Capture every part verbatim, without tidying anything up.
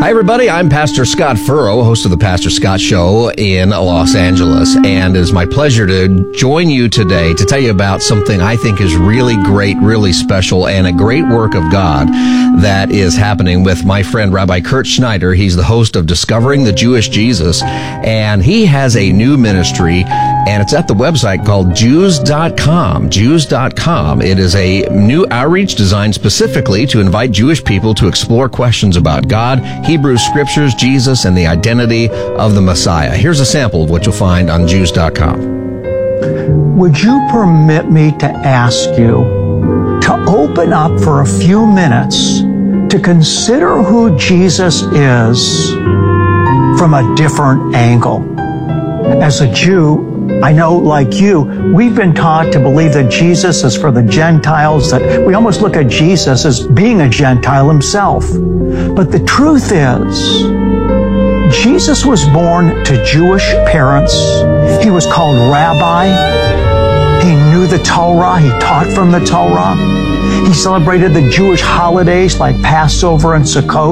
Hi, everybody. I'm Pastor Scott Furrow, host of the Pastor Scott Show in Los Angeles, and it is my pleasure to join you today to tell you about something I think is really great, really special, and a great work of God that is happening with my friend Rabbi Kurt Schneider. He's the host of Discovering the Jewish Jesus, and he has a new ministry, and it's at the website called Jews dot com. Jews dot com. It is a new outreach designed specifically to invite Jewish people to explore questions about God, Hebrew Scriptures, Jesus, and the identity of the Messiah. Here's a sample of what you'll find on Jews dot com. Would you permit me to ask you to open up for a few minutes to consider who Jesus is from a different angle? As a Jew, I know, like you, we've been taught to believe that Jesus is for the Gentiles, that we almost look at Jesus as being a Gentile himself. But the truth is, Jesus was born to Jewish parents. He was called Rabbi. He knew the Torah. He taught from the Torah. He celebrated the Jewish holidays like Passover and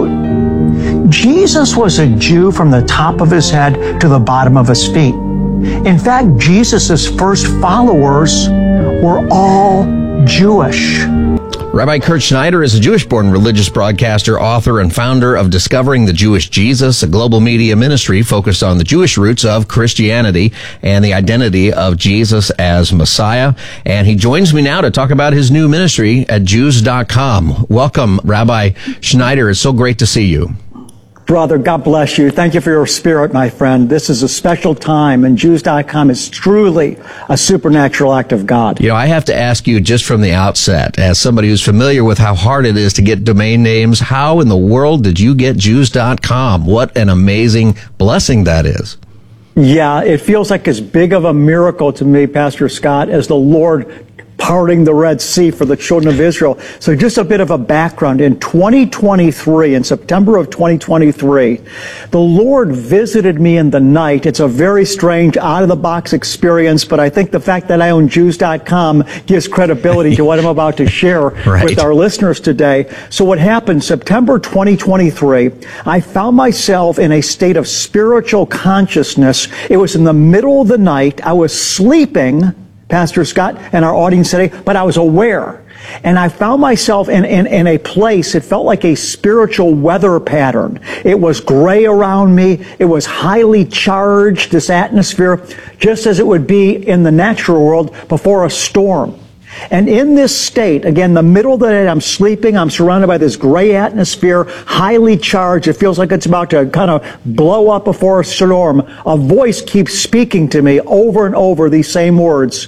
Sukkot. Jesus was a Jew from the top of his head to the bottom of his feet. In fact, Jesus' first followers were all Jewish. Rabbi Kurt Schneider is a Jewish-born religious broadcaster, author, and founder of Discovering the Jewish Jesus, a global media ministry focused on the Jewish roots of Christianity and the identity of Jesus as Messiah. And he joins me now to talk about his new ministry at Jews dot com. Welcome, Rabbi Schneider. It's so great to see you. Brother, God bless you. Thank you for your spirit, my friend. This is a special time, and Jews dot com is truly a supernatural act of God. You know, I have to ask you just from the outset, as somebody who's familiar with how hard it is to get domain names, how in the world did you get Jews dot com? What an amazing blessing that is. Yeah, it feels like as big of a miracle to me, Pastor Scott, as the Lord parting the Red Sea for the children of Israel. So just a bit of a background. In twenty twenty-three, in September of twenty twenty-three, the Lord visited me in the night. It's a very strange, out-of-the-box experience, but I think the fact that I own Jews dot com gives credibility to what I'm about to share right. with our listeners today. So what happened, September twenty twenty-three, I found myself in a state of spiritual consciousness. It was in the middle of the night. I was sleeping, Pastor Scott, and our audience today, but I was aware. And I found myself in, in, in a place, it felt like a spiritual weather pattern. It was gray around me. It was highly charged, this atmosphere, just as it would be in the natural world before a storm. And in this state, again, the middle of the night, I'm sleeping, I'm surrounded by this gray atmosphere, highly charged. It feels like it's about to kind of blow up before a storm. A voice keeps speaking to me over and over these same words.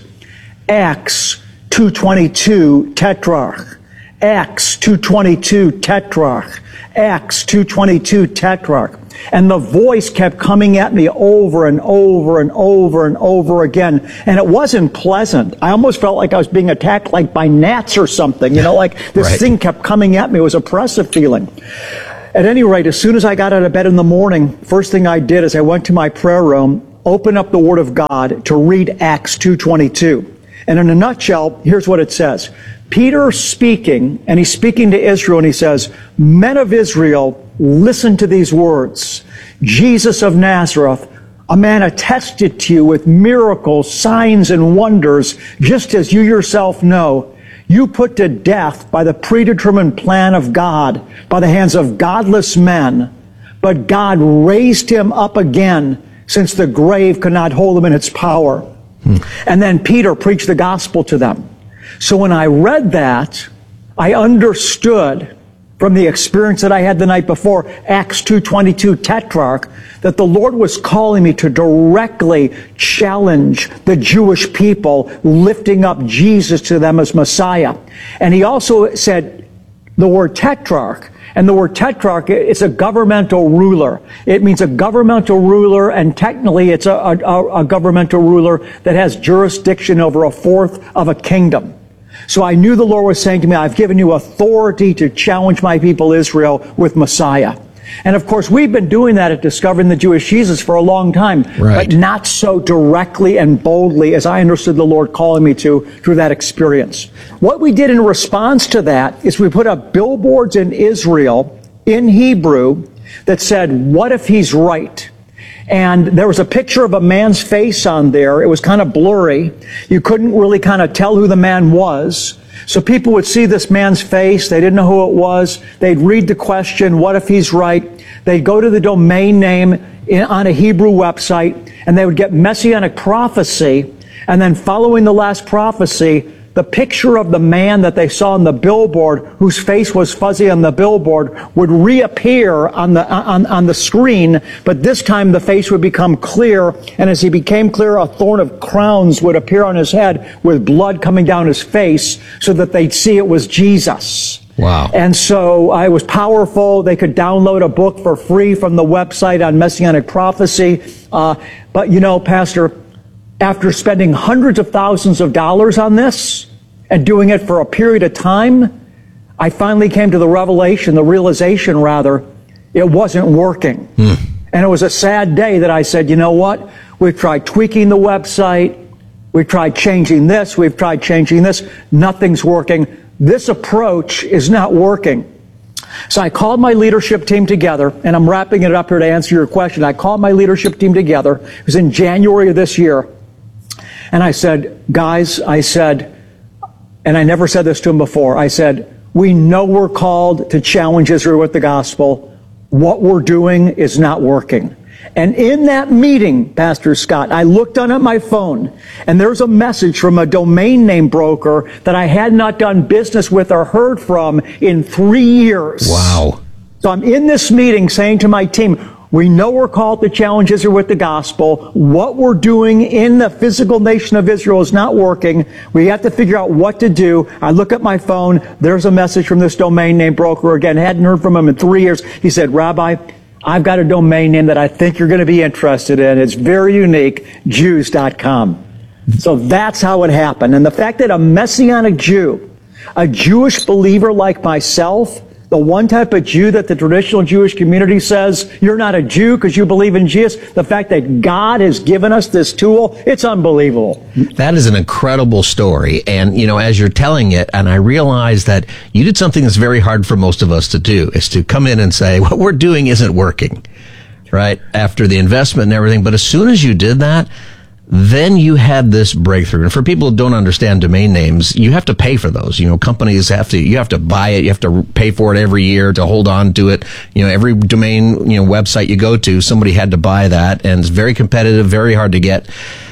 Acts two twenty-two Tetrarch. Acts two twenty-two Tetrarch. Acts two twenty-two Tetrarch. And the voice kept coming at me over and over and over and over again. And it wasn't pleasant. I almost felt like I was being attacked like by gnats or something. You know, like this right. thing kept coming at me. It was an oppressive feeling. At any rate, as soon as I got out of bed in the morning, first thing I did is I went to my prayer room, opened up the Word of God to read Acts two twenty-two. And in a nutshell, here's what it says. Peter speaking, and he's speaking to Israel, and he says, "Men of Israel, listen to these words. Jesus of Nazareth, a man attested to you with miracles, signs, and wonders, just as you yourself know. You put to death by the predetermined plan of God, by the hands of godless men. But God raised him up again, since the grave could not hold him in its power." Hmm. And then Peter preached the gospel to them. So when I read that, I understood from the experience that I had the night before, Acts two twenty-two Tetrarch, that the Lord was calling me to directly challenge the Jewish people, lifting up Jesus to them as Messiah. And he also said the word Tetrarch. And the word tetrarch, it's a governmental ruler. It means a governmental ruler, and technically it's a, a, a governmental ruler that has jurisdiction over a fourth of a kingdom. So I knew the Lord was saying to me, I've given you authority to challenge my people Israel with Messiah. And of course, we've been doing that at Discovering the Jewish Jesus for a long time, right. but not so directly and boldly as I understood the Lord calling me to through that experience. What we did in response to that is we put up billboards in Israel in Hebrew that said, "What if he's right?" And there was a picture of a man's face on there. It was kind of blurry. You couldn't really kind of tell who the man was. So people would see this man's face. They didn't know who it was. They'd read the question, "What if he's right?" They'd go to the domain name in, on a Hebrew website, and they would get Messianic Prophecy. And then following the last prophecy, the picture of the man that they saw on the billboard, whose face was fuzzy on the billboard, would reappear on the on, on the screen, but this time the face would become clear, and as he became clear, a thorn of crowns would appear on his head with blood coming down his face so that they'd see it was Jesus. Wow. And so uh, it was powerful. They could download a book for free from the website on Messianic Prophecy. Uh, but you know, Pastor, after spending hundreds of thousands of dollars on this and doing it for a period of time, I finally came to the revelation, the realization rather, it wasn't working. Mm. And it was a sad day that I said, you know what? We've tried tweaking the website. We've tried changing this. We've tried changing this. Nothing's working. This approach is not working. So I called my leadership team together, and I'm wrapping it up here to answer your question. I called my leadership team together. It was in January of this year. And I said, guys, I said, and I never said this to them before, I said, we know we're called to challenge Israel with the gospel. What we're doing is not working. And in that meeting, Pastor Scott, I looked on at my phone, and there's a message from a domain name broker that I had not done business with or heard from in three years. Wow. So I'm in this meeting saying to my team, we know we're called to challenge Israel with the gospel. What we're doing in the physical nation of Israel is not working. We have to figure out what to do. I look at my phone. There's a message from this domain name broker. Again, hadn't heard from him in three years. He said, Rabbi, I've got a domain name that I think you're going to be interested in. It's very unique, Jews dot com. So that's how it happened. And the fact that a Messianic Jew, a Jewish believer like myself, the one type of Jew that the traditional Jewish community says, you're not a Jew because you believe in Jesus, the fact that God has given us this tool, it's unbelievable. That is an incredible story. And, you know, as you're telling it, and I realize that you did something that's very hard for most of us to do, is to come in and say, what we're doing isn't working, right? After the investment and everything. But as soon as you did that, then you had this breakthrough. And for people who don't understand domain names, you have to pay for those. You know, companies have to, you have to buy it. You have to pay for it every year to hold on to it. You know, every domain, you know, website you go to, somebody had to buy that. And it's very competitive, very hard to get.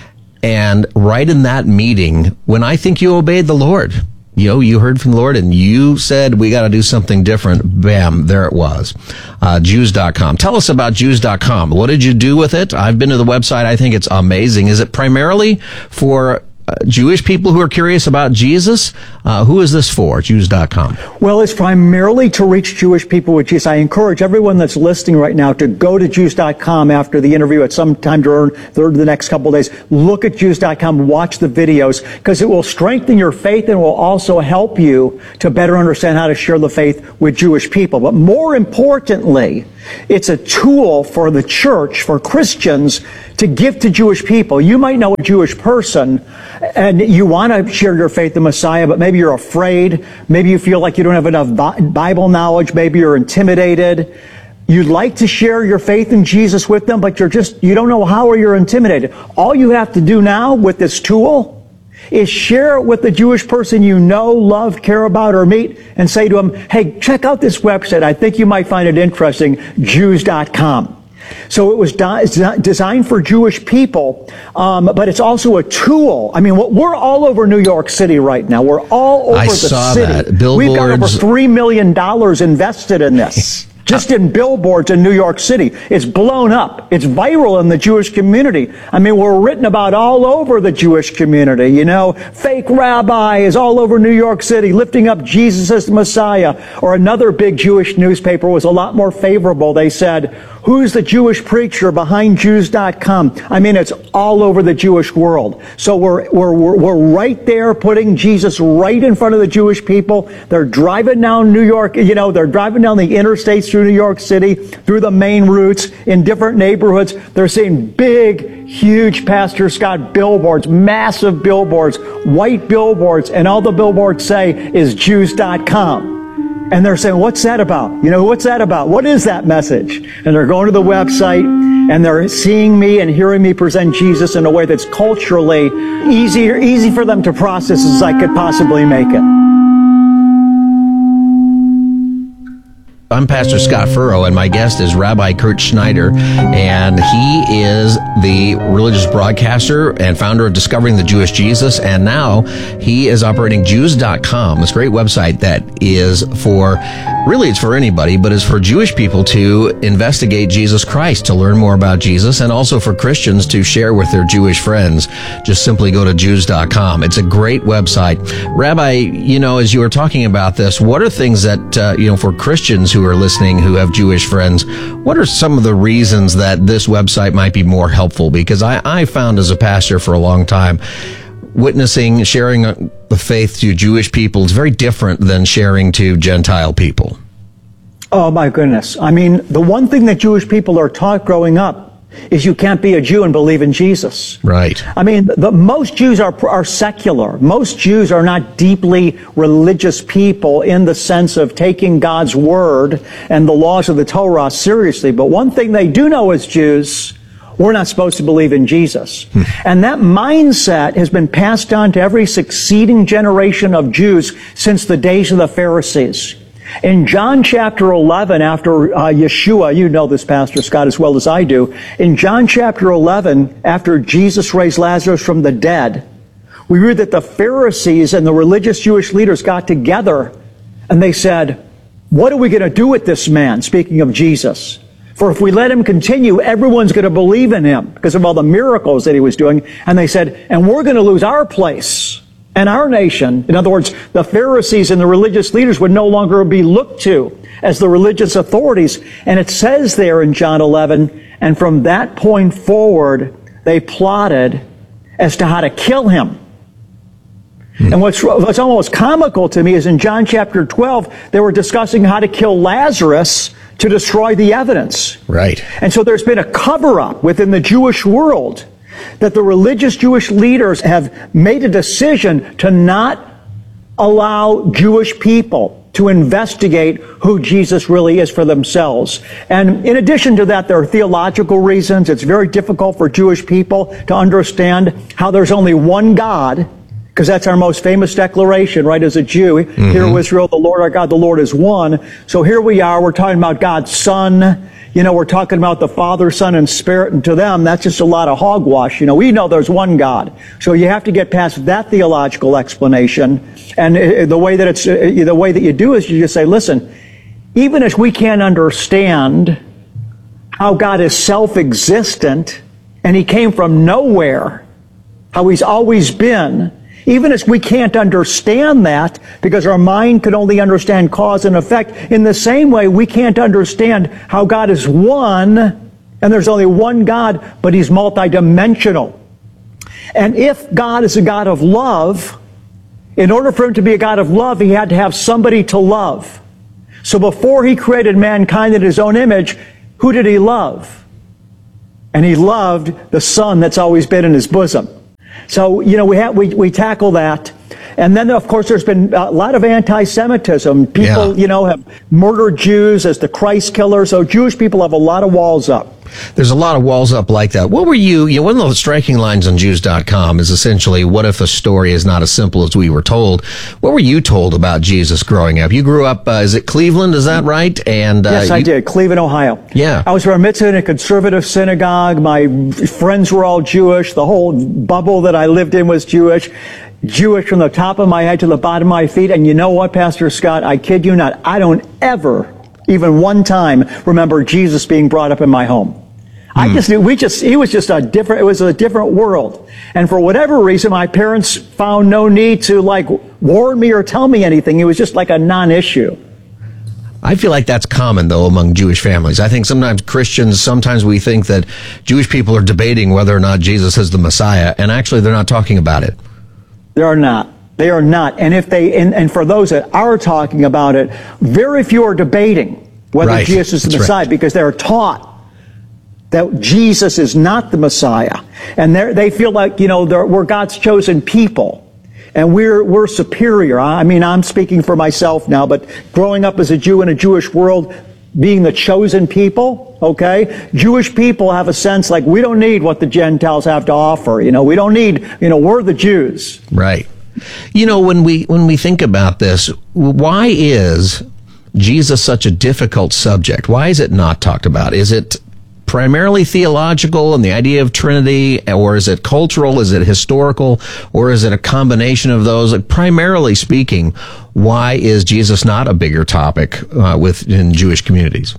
And right in that meeting, when I think you obeyed the Lord, you know, you heard from the Lord and you said, we got to do something different. Bam, there it was. Uh, Jews dot com. Tell us about Jews dot com. What did you do with it? I've been to the website. I think it's amazing. Is it primarily for uh, Jewish people who are curious about Jesus? Uh, who is this for, Jews dot com? Well, it's primarily to reach Jewish people with Jesus. I encourage everyone that's listening right now to go to Jews dot com after the interview at some time during the next couple of days. Look at Jews dot com, watch the videos, because it will strengthen your faith and will also help you to better understand how to share the faith with Jewish people. But more importantly, it's a tool for the church, for Christians, to give to Jewish people. You might know a Jewish person and you want to share your faith in Messiah, but maybe you're afraid. Maybe you feel like you don't have enough Bible knowledge. Maybe you're intimidated. You'd like to share your faith in Jesus with them, but you're just, you don't know how, or you're intimidated. All you have to do now with this tool is share it with the Jewish person you know, love, care about, or meet, and say to them, hey, check out this website. I think you might find it interesting, Jews dot com. So it was di- designed for Jewish people, um, but it's also a tool. I mean, we're all over New York City right now. We're all over I the saw city. That. Billboards. We've got over three million dollars invested in this. Just in billboards in New York City. It's blown up. It's viral in the Jewish community. I mean, we're written about all over the Jewish community. You know, fake rabbi is all over New York City lifting up Jesus as the Messiah. Or another big Jewish newspaper was a lot more favorable. They said, who's the Jewish preacher behind Jews dot com? I mean, it's all over the Jewish world. So we're, we're, we're, we're right there putting Jesus right in front of the Jewish people. They're driving down New York, you know, they're driving down the interstates through New York City, through the main routes, in different neighborhoods. They're seeing big, huge Pastor Scott billboards, massive billboards, white billboards, and all the billboards say is Jews dot com. And they're saying, what's that about? You know, what's that about? What is that message? And they're going to the website and they're seeing me and hearing me present Jesus in a way that's culturally easier, easy for them to process as I could possibly make it. I'm Pastor Scott Furrow, and my guest is Rabbi Kurt Schneider, and he is the religious broadcaster and founder of Discovering the Jewish Jesus, and now he is operating Jews dot com, this great website that is for, really it's for anybody, but is for Jewish people to investigate Jesus Christ, to learn more about Jesus, and also for Christians to share with their Jewish friends. Just simply go to Jews dot com. It's a great website. Rabbi, you know, as you were talking about this, what are things that, uh, you know, for Christians who are listening who have Jewish friends, what are some of the reasons that this website might be more helpful? Because I, I found as a pastor for a long time, witnessing, sharing the faith to Jewish people is very different than sharing to Gentile people. Oh, my goodness. I mean, the one thing that Jewish people are taught growing up is you can't be a Jew and believe in Jesus. Right. I mean, the, most Jews are, are secular. Most Jews are not deeply religious people in the sense of taking God's word and the laws of the Torah seriously. But one thing they do know as Jews, we're not supposed to believe in Jesus. Hmm. And that mindset has been passed on to every succeeding generation of Jews since the days of the Pharisees. In John chapter eleven, after uh, Yeshua, you know this, Pastor Scott, as well as I do. In John chapter eleven, after Jesus raised Lazarus from the dead, we read that the Pharisees and the religious Jewish leaders got together and they said, what are we going to do with this man? Speaking of Jesus. For if we let him continue, everyone's going to believe in him because of all the miracles that he was doing. And they said, and we're going to lose our place and our nation. In other words, the Pharisees and the religious leaders would no longer be looked to as the religious authorities. And it says there in John eleven, and from that point forward, they plotted as to how to kill him. Hmm. And what's, what's almost comical to me is in John chapter twelve, they were discussing how to kill Lazarus to destroy the evidence. Right. And so there's been a cover-up within the Jewish world that the religious Jewish leaders have made a decision to not allow Jewish people to investigate who Jesus really is for themselves. And in addition to that, there are theological reasons. It's very difficult for Jewish people to understand how there's only one God, because that's our most famous declaration, right, as a Jew. Mm-hmm. Hear, O Israel, the Lord our God, the Lord is one. So here we are, we're talking about God's Son. You know, we're talking about the Father, Son, and Spirit, and to them, that's just a lot of hogwash. You know, we know there's one God. So you have to get past that theological explanation. And the way that it's, the way that you do is you just say, listen, even as we can't understand how God is self-existent, and He came from nowhere, how He's always been, even as we can't understand that, because our mind can only understand cause and effect, in the same way we can't understand how God is one, and there's only one God, but He's multidimensional. And if God is a God of love, in order for Him to be a God of love, He had to have somebody to love. So before He created mankind in His own image, who did He love? And He loved the Son that's always been in His bosom. So, you know, we have, we, we tackle that. And then, of course, there's been a lot of anti-Semitism. People, yeah. you know, have murdered Jews as the Christ killer. So Jewish people have a lot of walls up. There's a lot of walls up like that. What were you, you know, one of the striking lines on Jews dot com is essentially, what if a story is not as simple as we were told? What were you told about Jesus growing up? You grew up, uh, is it Cleveland, is that right? And uh, Yes, I you, did. Cleveland, Ohio. Yeah. I was bar mitzvah in a conservative synagogue. My friends were all Jewish. The whole bubble that I lived in was Jewish. Jewish from the top of my head to the bottom of my feet. And you know what, Pastor Scott? I kid you not. I don't ever, even one time, remember Jesus being brought up in my home. I just knew, we just, he was just a different, it was a different world. And for whatever reason, my parents found no need to like warn me or tell me anything. It was just like a non-issue. I feel like that's common, though, among Jewish families. I think sometimes Christians, sometimes we think that Jewish people are debating whether or not Jesus is the Messiah, and actually they're not talking about it. They are not. They are not. And if they, and, and for those that are talking about it, very few are debating whether right. Jesus is the That's Messiah, right. because they're taught that Jesus is not the Messiah. And they feel like, you know, we're God's chosen people. and we're we're superior. I mean, I'm speaking for myself now, but growing up as a Jew in a Jewish world, being the chosen people, okay, Jewish people have a sense like we don't need what the Gentiles have to offer. You know, we don't need, you know, we're the Jews. Right. You know, when we when we think about this, why is Jesus such a difficult subject? Why is it not talked about? Is it primarily theological and the idea of Trinity, or is it cultural? Is it historical? Or is it a combination of those? Like, primarily speaking, why is Jesus not a bigger topic uh, within Jewish communities?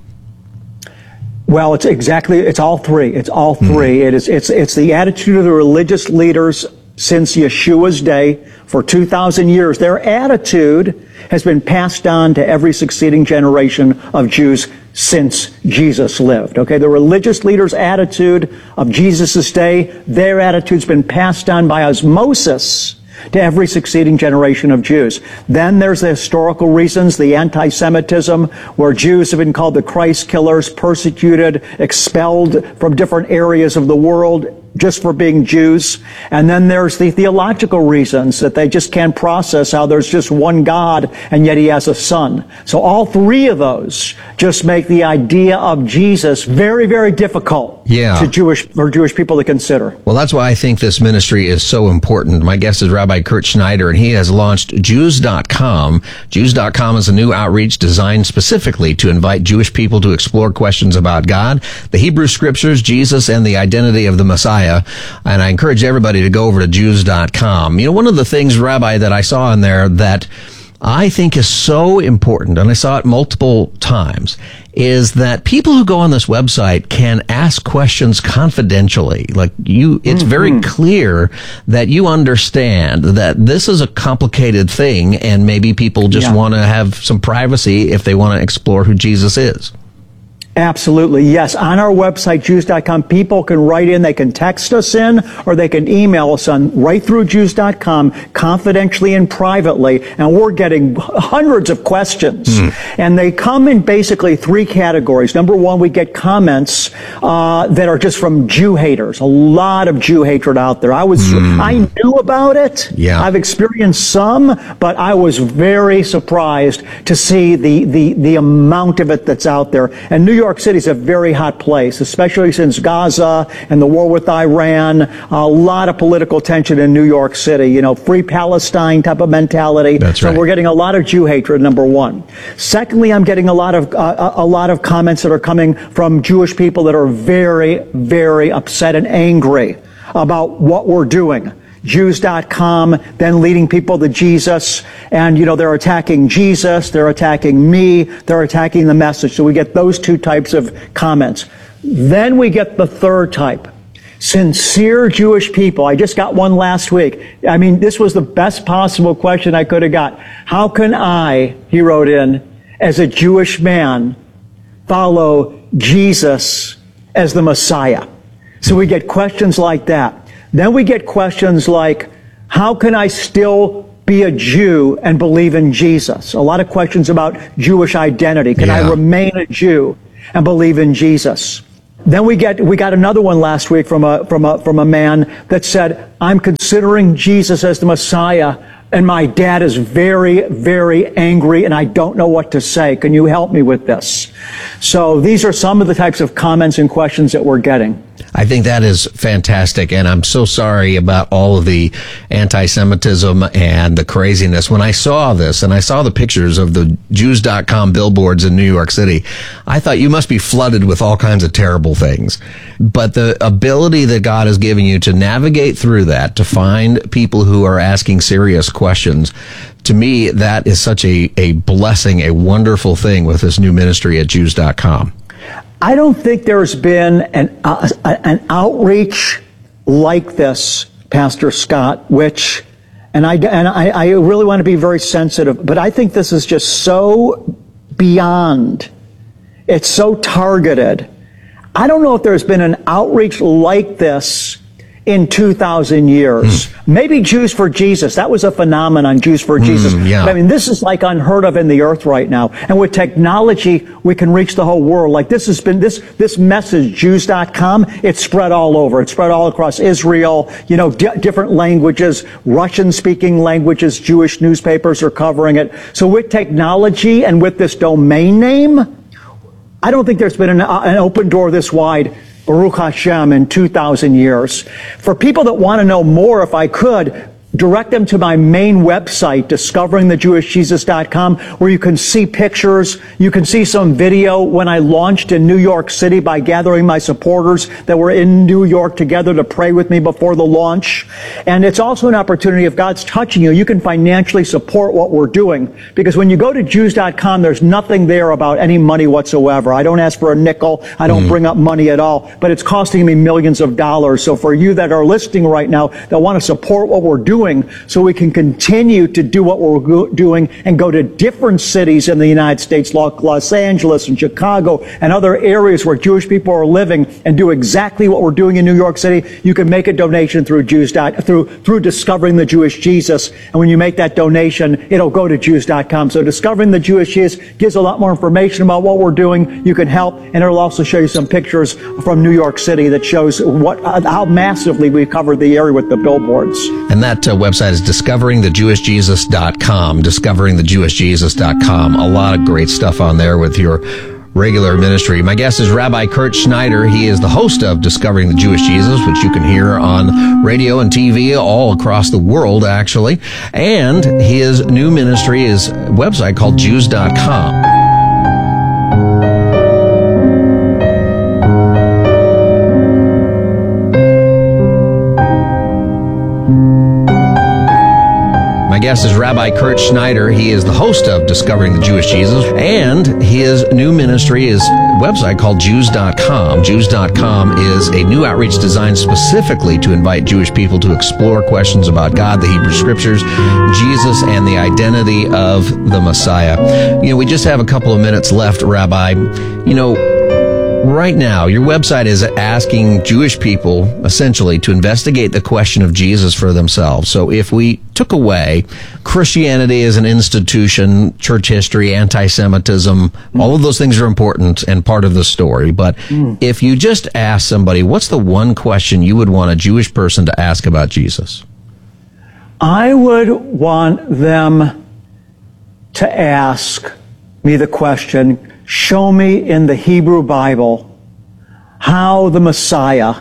Well, it's exactly, it's all three. It's all three. Mm. It is, it's, it's the attitude of the religious leaders since Yeshua's day for two thousand years. Their attitude has been passed on to every succeeding generation of Jews since Jesus lived. Okay, the religious leaders' attitude of Jesus' day, their attitude's been passed on by osmosis to every succeeding generation of Jews. Then there's the historical reasons, the anti-Semitism, where Jews have been called the Christ killers, persecuted, expelled from different areas of the world just for being Jews. And then there's the theological reasons that they just can't process how there's just one God and yet he has a son. So all three of those just make the idea of Jesus very, very difficult yeah. to Jewish, for Jewish people to consider. Well, that's why I think this ministry is so important. My guest is Rabbi Kurt Schneider, and he has launched Jews dot com. Jews dot com is a new outreach designed specifically to invite Jewish people to explore questions about God, the Hebrew Scriptures, Jesus, and the identity of the Messiah. And I encourage everybody to go over to Jews dot com. You know, one of the things, Rabbi, that I saw in there that I think is so important, and I saw it multiple times, is that people who go on this website can ask questions confidentially. Like you, it's mm-hmm. very clear that you understand that this is a complicated thing, and maybe people just yeah. want to have some privacy if they want to explore who Jesus is. Absolutely, yes. On our website, Jews dot com, people can write in, they can text us in, or they can email us on right through Jews dot com, confidentially and privately, and we're getting hundreds of questions. Mm. And they come in basically three categories. Number one, we get comments uh, that are just from Jew haters. A lot of Jew hatred out there. I was, mm. I knew about it. Yeah. I've experienced some, but I was very surprised to see the, the, the amount of it that's out there. And New York New York City is a very hot place, especially since Gaza and the war with Iran. A lot of political tension in New York City, you know, free Palestine type of mentality. That's so right. We're getting a lot of Jew hatred, number one. Secondly, I'm getting a lot of uh, a lot of comments that are coming from Jewish people that are very, very upset and angry about what we're doing. Jews dot com, then leading people to Jesus. And, you know, they're attacking Jesus, they're attacking me, they're attacking the message. So we get those two types of comments. Then we get the third type. Sincere Jewish people. I just got one last week. I mean, this was the best possible question I could have got. How can I, he wrote in, as a Jewish man, follow Jesus as the Messiah? So we get questions like that. Then we get questions like, how can I still be a Jew and believe in Jesus? A lot of questions about Jewish identity. Can yeah. I remain a Jew and believe in Jesus? Then we get we got another one last week from a from a from a man that said, I'm considering Jesus as the Messiah, and my dad is very, very angry, and I don't know what to say. Can you help me with this? So these are some of the types of comments and questions that we're getting. I think that is fantastic, and I'm so sorry about all of the anti-Semitism and the craziness. When I saw this, and I saw the pictures of the Jews dot com billboards in New York City, I thought you must be flooded with all kinds of terrible things. But the ability that God has given you to navigate through that, to find people who are asking serious questions, to me, that is such a, a blessing, a wonderful thing with this new ministry at Jews dot com. I don't think there's been an uh, an outreach like this, Pastor Scott, which, and I and I, I really want to be very sensitive, but I think this is just so beyond. It's so targeted. I don't know if there's been an outreach like this in two thousand years. Mm. Maybe Jews for Jesus. That was a phenomenon, Jews for Jesus. Mm, yeah. But I mean, this is like unheard of in the earth right now. And with technology, we can reach the whole world. Like this has been, this, this message, Jews dot com, it's spread all over. It's spread all across Israel, you know, di- different languages, Russian-speaking languages, Jewish newspapers are covering it. So with technology and with this domain name, I don't think there's been an, uh, an open door this wide, Baruch Hashem, in two thousand years. For people that want to know more, if I could, direct them to my main website, discovering the jewish jesus dot com, where you can see pictures. You can see some video when I launched in New York City by gathering my supporters that were in New York together to pray with me before the launch. And it's also an opportunity, if God's touching you, you can financially support what we're doing. Because when you go to jews dot com, there's nothing there about any money whatsoever. I don't ask for a nickel. I don't mm. bring up money at all. But it's costing me millions of dollars. So for you that are listening right now that want to support what we're doing, so we can continue to do what we're go- doing and go to different cities in the United States, like Los Angeles and Chicago and other areas where Jewish people are living, and do exactly what we're doing in New York City. You can make a donation through Jews. through through Discovering the Jewish Jesus, and when you make that donation, it'll go to jews dot com. So Discovering the Jewish Jesus gives a lot more information about what we're doing. You can help, and it'll also show you some pictures from New York City that shows what how massively we've covered the area with the billboards. And that uh, website is discovering the jewish jesus dot com, discovering the jewish jesus dot com. A lot of great stuff on there with your regular ministry. My guest is Rabbi Kurt Schneider. He is the host of Discovering the Jewish Jesus, which you can hear on radio and T V all across the world, actually. And his new ministry is a website called jews dot com. My guest is Rabbi Kurt Schneider. He is the host of Discovering the Jewish Jesus, and his new ministry is a website called jews dot com. jews dot com is a new outreach designed specifically to invite Jewish people to explore questions about God, the Hebrew Scriptures, Jesus, and the identity of the Messiah. You know, we just have a couple of minutes left, Rabbi. You know, right now, your website is asking Jewish people, essentially, to investigate the question of Jesus for themselves. So if we took away Christianity as an institution, church history, anti-Semitism, mm. all of those things are important and part of the story. But mm. if you just ask somebody, what's the one question you would want a Jewish person to ask about Jesus? I would want them to ask me the question, show me in the Hebrew Bible how the Messiah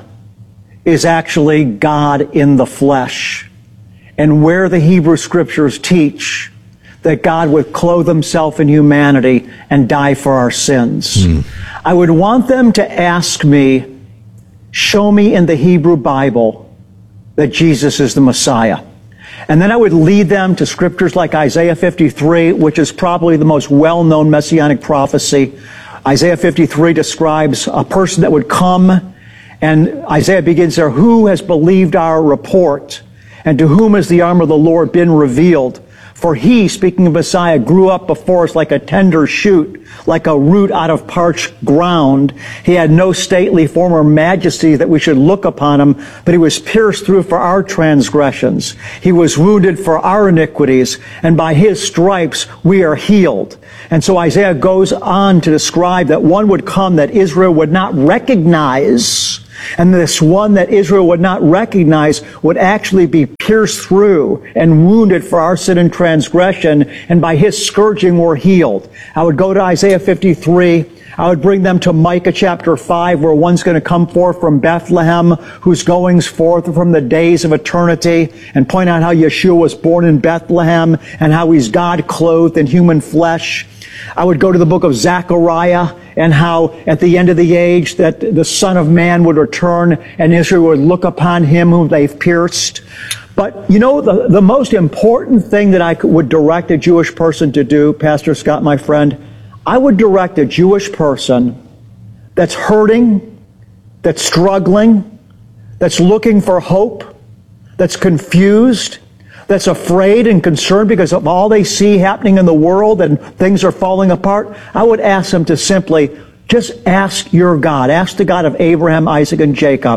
is actually God in the flesh, and where the Hebrew Scriptures teach that God would clothe himself in humanity and die for our sins. Mm. I would want them to ask me, show me in the Hebrew Bible that Jesus is the Messiah. And then I would lead them to scriptures like Isaiah fifty-three, which is probably the most well-known messianic prophecy. Isaiah fifty-three describes a person that would come, and Isaiah begins there, who has believed our report, and to whom has the arm of the Lord been revealed? For he, speaking of Messiah, grew up before us like a tender shoot, like a root out of parched ground. He had no stately form or majesty that we should look upon him, but he was pierced through for our transgressions. He was wounded for our iniquities, and by his stripes we are healed. And so Isaiah goes on to describe that one would come that Israel would not recognize, and this one that Israel would not recognize would actually be pierced through and wounded for our sin and transgression, and by his scourging we're healed. I would go to Isaiah fifty-three. I would bring them to Micah chapter five, where one's going to come forth from Bethlehem, whose goings forth from the days of eternity, and point out how Yeshua was born in Bethlehem and how he's God clothed in human flesh. I would go to the book of Zechariah, and how at the end of the age that the Son of Man would return and Israel would look upon him whom they've pierced. But, you know, the, the most important thing that I would direct a Jewish person to do, Pastor Scott, my friend, I would direct a Jewish person that's hurting, that's struggling, that's looking for hope, that's confused, that's afraid and concerned because of all they see happening in the world and things are falling apart. I would ask them to simply just ask your God. Ask the God of Abraham, Isaac, and Jacob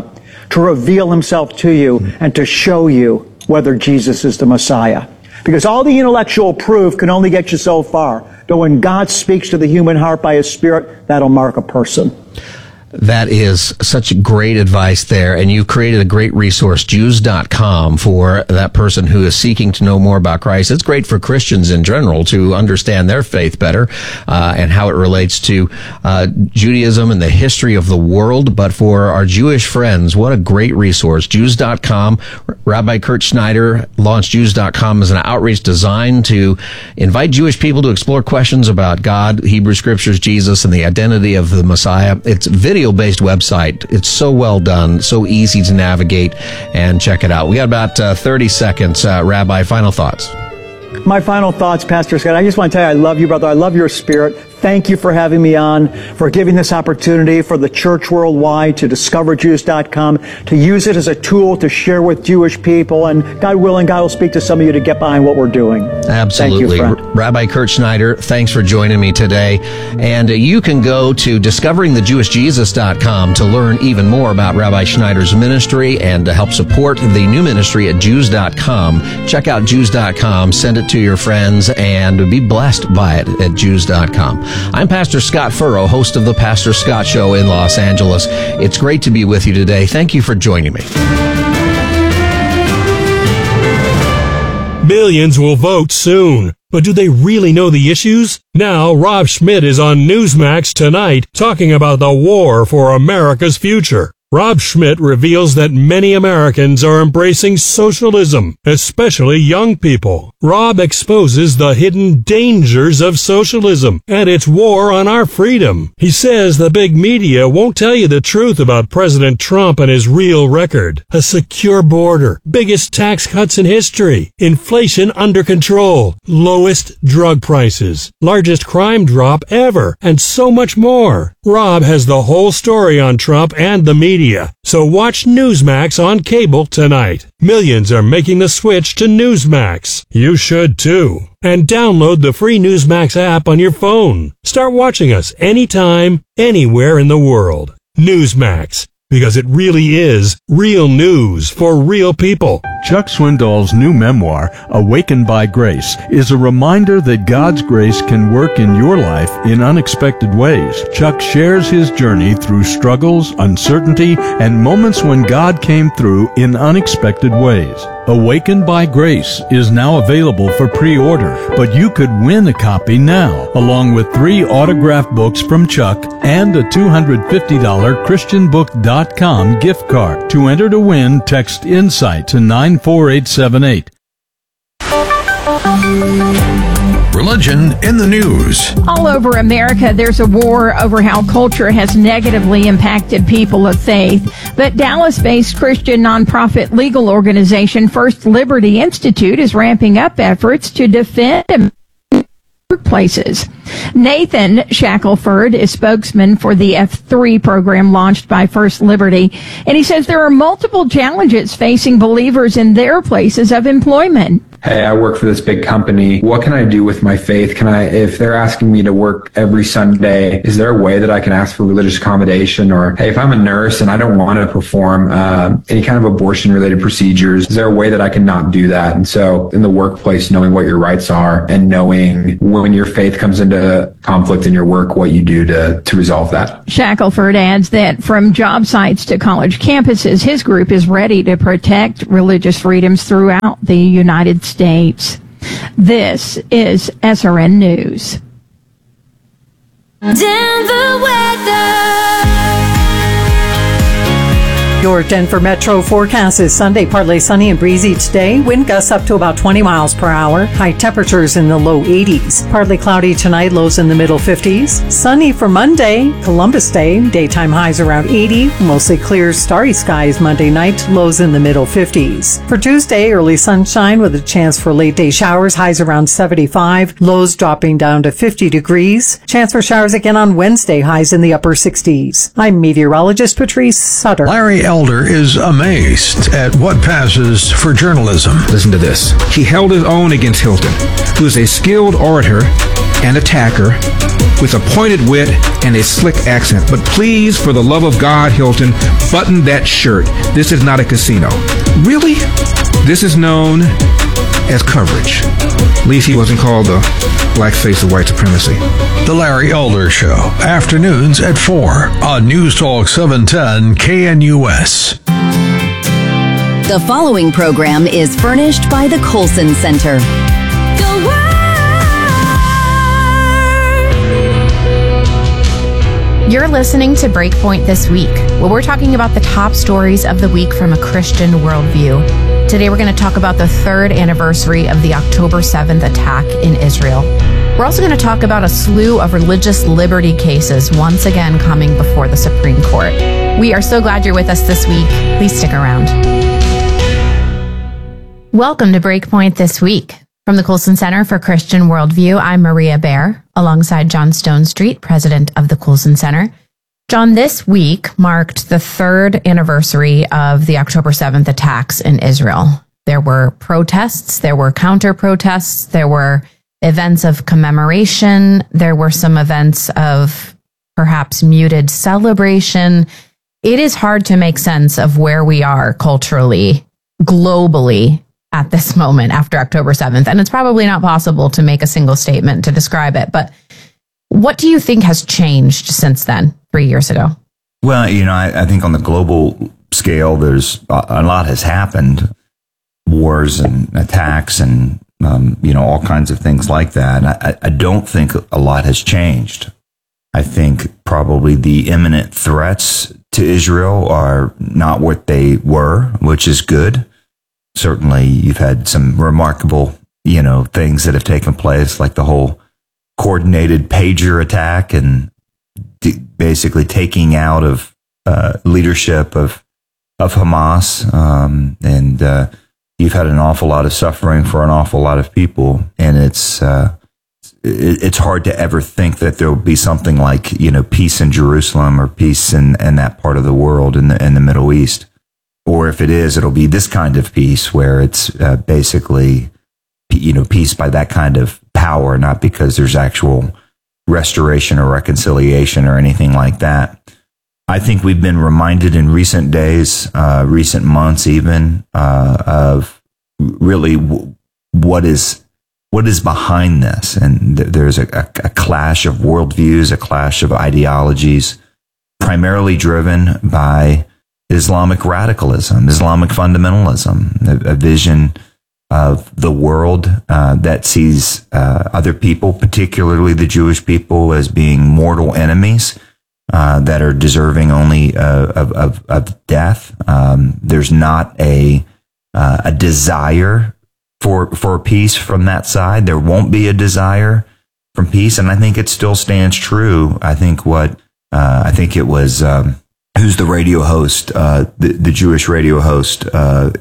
to reveal himself to you and to show you whether Jesus is the Messiah. Because all the intellectual proof can only get you so far. But when God speaks to the human heart by his Spirit, that'll mark a person. That is such great advice there, and you created a great resource, Jews dot com, for that person who is seeking to know more about Christ. It's great for Christians in general to understand their faith better uh, and how it relates to uh, Judaism and the history of the world. But for our Jewish friends, what a great resource, Jews dot com. Rabbi Kurt Schneider launched Jews dot com as an outreach designed to invite Jewish people to explore questions about God, Hebrew Scriptures, Jesus, and the identity of the Messiah. It's video based website. It's so well done, so easy to navigate, and check it out. We got about uh, thirty seconds. Uh, Rabbi, final thoughts. My final thoughts, Pastor Scott. I just want to tell you, I love you, brother. I love your spirit. Thank you for having me on, for giving this opportunity for the church worldwide to discover Jews dot com, to use it as a tool to share with Jewish people. And God willing, God will speak to some of you to get behind what we're doing. Absolutely. Thank you, friend. Rabbi Kurt Schneider, thanks for joining me today. And uh, you can go to discovering the jewish jesus dot com to learn even more about Rabbi Schneider's ministry and to help support the new ministry at Jews dot com. Check out Jews dot com, send it to your friends, and be blessed by it at Jews dot com. I'm Pastor Scott Furrow, host of The Pastor Scott Show in Los Angeles. It's great to be with you today. Thank you for joining me. Millions will vote soon. But do they really know the issues? Now, Rob Schmidt is on Newsmax tonight talking about the war for America's future. Rob Schmidt reveals that many Americans are embracing socialism, especially young people. Rob exposes the hidden dangers of socialism and its war on our freedom. He says the big media won't tell you the truth about President Trump and his real record. A secure border, biggest tax cuts in history, inflation under control, lowest drug prices, largest crime drop ever, and so much more. Rob has the whole story on Trump and the media. So watch Newsmax on cable tonight. Millions are making the switch to Newsmax. You should too. And download the free Newsmax app on your phone. Start watching us anytime, anywhere in the world. Newsmax. Because it really is real news for real people. Chuck Swindoll's new memoir, Awakened by Grace, is a reminder that God's grace can work in your life in unexpected ways. Chuck shares his journey through struggles, uncertainty, and moments when God came through in unexpected ways. Awakened by Grace is now available for pre-order, but you could win a copy now, along with three autographed books from Chuck and a two hundred fifty dollars Christian Book dot com gift card. To enter to win, text INSIGHT to nine four eight seven eight. Religion in the news. All over America, there's a war over how culture has negatively impacted people of faith. But Dallas-based Christian nonprofit legal organization First Liberty Institute is ramping up efforts to defend workplaces. Nathan Shackelford is spokesman for the F three program launched by First Liberty, and he says there are multiple challenges facing believers in their places of employment. Hey, I work for this big company. What can I do with my faith? Can I, if they're asking me to work every Sunday, is there a way that I can ask for religious accommodation? Or, hey, if I'm a nurse and I don't want to perform uh, any kind of abortion-related procedures, is there a way that I can not do that? And so in the workplace, knowing what your rights are and knowing when your faith comes into conflict in your work, what you do to, to resolve that. Shackelford adds that from job sites to college campuses, his group is ready to protect religious freedoms throughout the United States. This is S R N News. Denver weather. Your Denver Metro forecast is Sunday, partly sunny and breezy today. Wind gusts up to about twenty miles per hour. High temperatures in the low eighties. Partly cloudy tonight, lows in the middle fifties. Sunny for Monday, Columbus Day. Daytime highs around eighty. Mostly clear, starry skies Monday night, lows in the middle fifties. For Tuesday, early sunshine with a chance for late day showers. Highs around seventy-five. Lows dropping down to fifty degrees. Chance for showers again on Wednesday. Highs in the upper sixties. I'm meteorologist Patrice Sutter. Larry Elder is amazed at what passes for journalism. Listen to this. He held his own against Hilton, who is a skilled orator and attacker with a pointed wit and a slick accent. But please, for the love of God, Hilton, button that shirt. This is not a casino. Really? This is known as coverage. At least he wasn't called the blackface of white supremacy. The Larry Elder Show, afternoons at four on News Talk seven ten K N U S. The following program is furnished by the Colson Center. You're listening to Breakpoint This Week, where we're talking about the top stories of the week from a Christian worldview. Today we're going to talk about the third anniversary of the October seventh attack in Israel. We're also going to talk about a slew of religious liberty cases once again coming before the Supreme Court. We are so glad you're with us this week. Please stick around. Welcome to Breakpoint This Week. From the Colson Center for Christian Worldview, I'm Maria Baer, alongside John Stone Street, president of the Colson Center. John, this week marked the third anniversary of the October seventh attacks in Israel. There were protests, there were counter-protests, there were events of commemoration, there were some events of perhaps muted celebration. It is hard to make sense of where we are culturally, globally, at this moment after October seventh. And it's probably not possible to make a single statement to describe it. But what do you think has changed since then, three years ago? Well, you know, I, I think on the global scale, there's a, a lot has happened. Wars and attacks and, um, you know, all kinds of things like that. I, I don't think a lot has changed. I think probably the imminent threats to Israel are not what they were, which is good. Certainly, you've had some remarkable, you know, things that have taken place, like the whole coordinated pager attack and d- basically taking out of uh, leadership of of Hamas. Um, and uh, you've had an awful lot of suffering for an awful lot of people, and it's uh, it, it's hard to ever think that there will be something like, you know, peace in Jerusalem or peace in, in that part of the world in the in the Middle East. Or if it is, it'll be this kind of peace where it's uh, basically, you know, peace by that kind of power, not because there's actual restoration or reconciliation or anything like that. I think we've been reminded in recent days, uh, recent months even, uh, of really w- what is what is behind this. And th- there's a, a, a clash of worldviews, a clash of ideologies, primarily driven by Islamic radicalism, Islamic fundamentalism, a, a vision of the world uh, that sees uh, other people, particularly the Jewish people, as being mortal enemies uh, that are deserving only uh, of, of, of death. Um, there's not a uh, a desire for for peace from that side. There won't be a desire from peace, and I think it still stands true. I think what uh, I think it was. Um, Who's the radio host, uh, the, the Jewish radio host uh,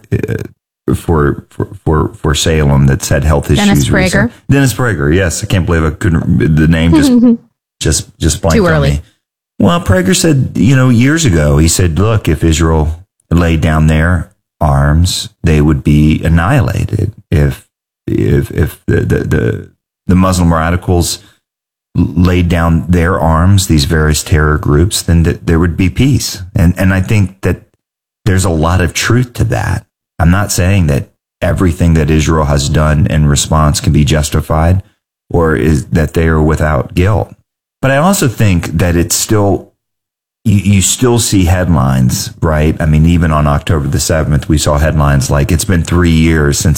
for, for for for Salem that said health issues? Dennis Prager. Recently. Dennis Prager, yes. I can't believe I couldn't, the name just just, just blanked Too early. on me. Well, Prager said, you know, years ago, he said, look, if Israel laid down their arms, they would be annihilated. If if if the the, the, the Muslim radicals laid down their arms, these various terror groups, then th- there would be peace. And and I think that there's a lot of truth to that. I'm not saying that everything that Israel has done in response can be justified or is that they are without guilt. But I also think that it's still, you, you still see headlines, right? I mean, even on October the seventh, we saw headlines like, it's been three years since